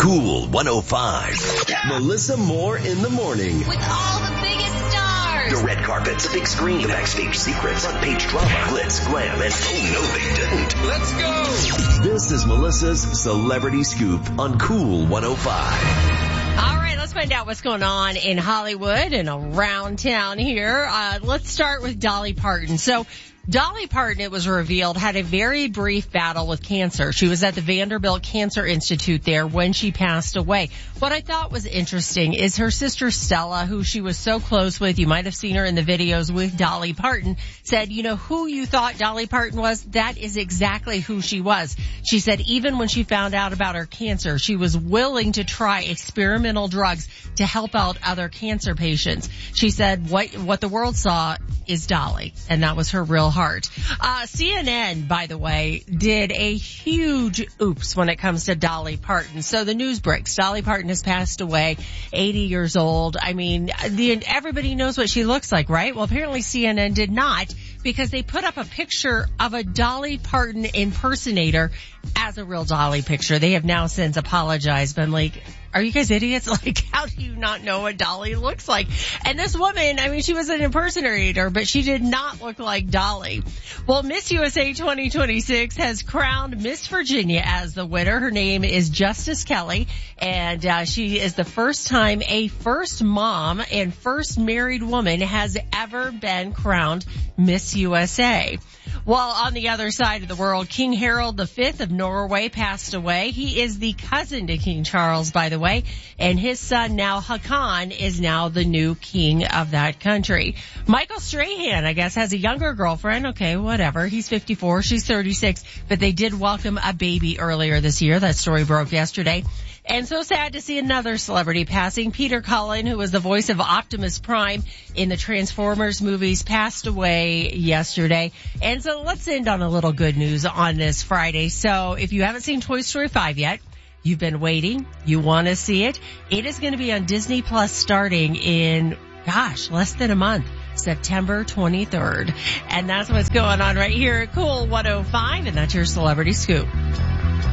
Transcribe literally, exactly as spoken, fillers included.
Cool one oh five. Melissa Moore in the morning. With all the biggest stars. The red carpet, the big screen, the backstage secrets, front page drama, glitz, glam, and oh no they didn't. Let's go. This is Melissa's Celebrity Scoop on Cool one oh five. All right, let's find out what's going on in Hollywood and around town here. Uh, let's start with Dolly Parton. So, Dolly Parton, it was revealed, had a very brief battle with cancer. She was at the Vanderbilt Cancer Institute there when she passed away. What I thought was interesting is her sister Stella, who she was so close with, you might have seen her in the videos with Dolly Parton, said, you know who you thought Dolly Parton was? That is exactly who she was. She said even when she found out about her cancer, she was willing to try experimental drugs to help out other cancer patients. She said what what the world saw is Dolly, and that was her real heart. Uh, C N N, by the way, did a huge oops when it comes to Dolly Parton. So the news breaks. Dolly Parton has passed away, eighty years old. I mean, the, everybody knows what she looks like, right? Well, apparently C N N did not, because they put up a picture of a Dolly Parton impersonator as a real Dolly picture. They have now since apologized, been like, are you guys idiots? Like, how do you not know what Dolly looks like? And this woman, I mean, she was an impersonator, but she did not look like Dolly. Well, Miss U S A twenty twenty-six has crowned Miss Virginia as the winner. Her name is Justice Kelly, and uh, she is the first time a first mom and first married woman has ever been crowned Miss U S A. Well, on the other side of the world, King Harold the Fifth of Norway passed away. He is the cousin to King Charles, by the way, and his son now, Haakon, is now the new king of that country. Michael Strahan, I guess, has a younger girlfriend. Okay, whatever. He's fifty-four, she's thirty-six, but they did welcome a baby earlier this year. That story broke yesterday. And so sad to see another celebrity passing. Peter Cullen, who was the voice of Optimus Prime in the Transformers movies, passed away yesterday. And so let's end on a little good news on this Friday. So if you haven't seen Toy Story five yet, you've been waiting, you want to see it, it is going to be on Disney Plus starting in, gosh, less than a month. September twenty-third. And that's what's going on right here at Cool one oh five, and that's your Celebrity Scoop.